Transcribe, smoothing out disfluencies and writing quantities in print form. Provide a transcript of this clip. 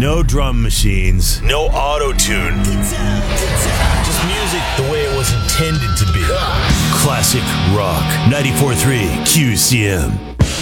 No drum machines, no auto-tune. Just music the way it was intended to be. Classic rock. 94.3 QCM.